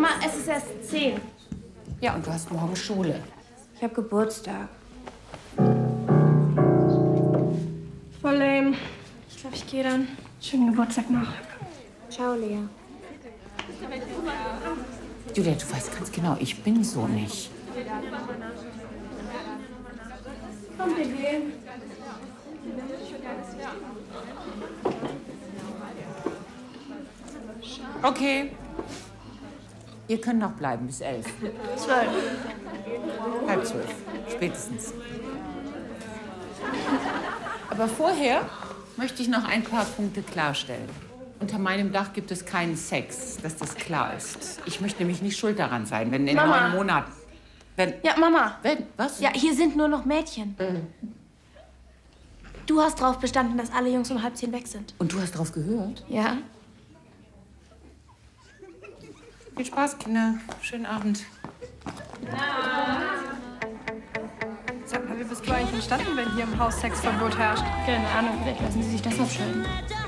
es ist erst 10. Ja, und du hast morgen Schule. Ich habe Geburtstag. Voll lame. Ich glaube, ich gehe dann. Schönen Geburtstag noch. Ciao, Lea. Julia, du weißt ganz genau, ich bin so nicht. Komm, wir gehen. Okay. Ihr könnt noch bleiben bis 11. 12. Halb 12. Spätestens. Aber vorher möchte ich noch ein paar Punkte klarstellen. Unter meinem Dach gibt es keinen Sex, dass das klar ist. Ich möchte nämlich nicht schuld daran sein, wenn in Mama. 9 Monaten... Wenn... Ja, Mama. Wenn? Was? Ja, hier sind nur noch Mädchen. Du hast drauf bestanden, dass alle Jungs um 9:30 weg sind. Und du hast drauf gehört? Ja? Viel Spaß, Kinder. Schönen Abend. Sag mal, wie bist du eigentlich entstanden, wenn hier im Haus Sexverbot herrscht? Keine Ahnung, vielleicht lassen sie sich deshalb scheiden.